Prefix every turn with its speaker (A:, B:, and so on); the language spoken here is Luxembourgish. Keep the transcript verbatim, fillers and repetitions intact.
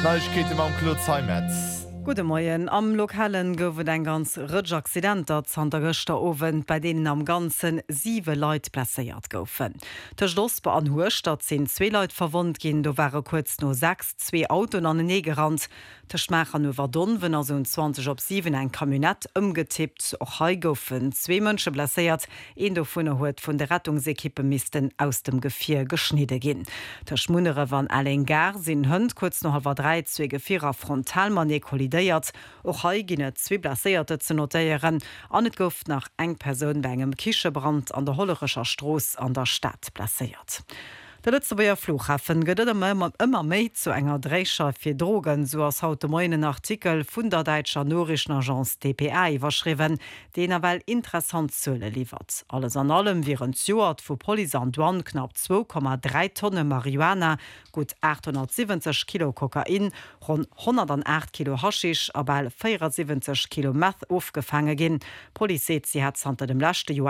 A: Neuigkeiten am Klotzheimetz.
B: Gute Morgen. Am Lokalen goufet ein ganz rëtsch Accidenter zanter Gëchter Owen, bei denen am ganzen sieben Leute blessiert goufen. Der Schloss bei Anhuerstadt sind zwei Leute verwundt gin, do waren kurz nur sechs, zwei Autos an den Nee gerannt. Der Schmacher nur war don, wenn er so um zwanzig op sieben ein Kamionett umgetippt, och hei goufen zwei Mënsche blessiert, een davon huet vun der Rettungsekippe missten aus dem Gefir geschnitten gin. Der Schmunere waren alle gar, sind Hund kurz noch halber drei, zwei Gefierer Frontalmanie kollidiert. Och hei ginne zwi blessierte ze notéieren, an et gouft nach eng Person bei engem Kichebrand an der Hollerischer Stroos an der Stadt blessiert. Der Lützeburger Flughafen gëtt immer immer méi zu enger Dreicher fir Drogen, so ass haut moinen Artikel vun der Deitscher Norischen Agence D P I iwwerschriwen, den er well interessant Zölle liefert. Alles an allem viren Joert vu Poli an Douan knapp zwei Komma drei Tonnen Marihuana, gut achthundertsiebzig Kilo Kokain, rund hundertacht Kilo Haschisch, aber vierundsiebzig Kilo Meth aufgefangen gin. Poli seet sie hat zanter dem lachte Joer